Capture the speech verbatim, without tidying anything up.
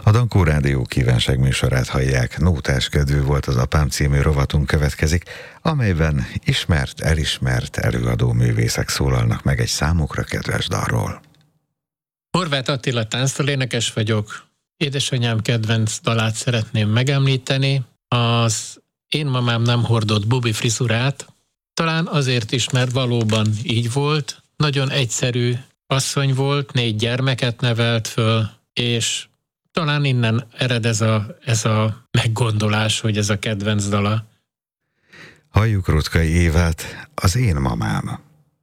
A Dankó Rádió kívánság műsorát hallják. Nótáskedvű volt az apám című rovatunk következik, amelyben ismert, elismert előadó művészek szólalnak meg egy számukra kedves dalról. Horváth Attila tánctalénekes vagyok. Édesanyám kedvenc dalát szeretném megemlíteni. Az Én mamám nem hordott bubi frizurát. Talán azért is, mert valóban így volt. Nagyon egyszerű asszony volt, négy gyermeket nevelt föl, és talán innen ered ez a, ez a meggondolás, hogy ez a kedvenc dala. Halljuk Ruttkai Évát, az Én mamám.